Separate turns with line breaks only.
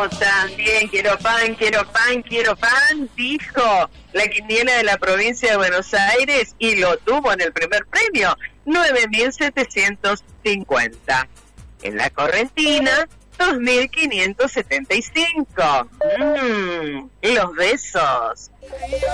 Yo también quiero pan, dijo la quiniela de la provincia de Buenos Aires y lo tuvo en el primer premio, 9.750. En la Correntina, 2.575. Los besos.